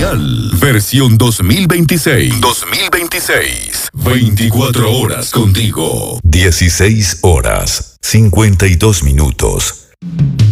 Digital, versión 2026. 2026. 24 horas contigo. 16 horas, 52 minutos.